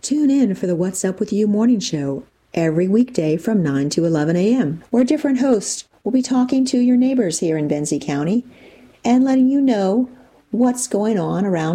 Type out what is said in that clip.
Tune in for the What's Up With You morning show every weekday from 9 to 11 a.m., where different hosts will be talking to your neighbors here in Benzie County and letting you know what's going on around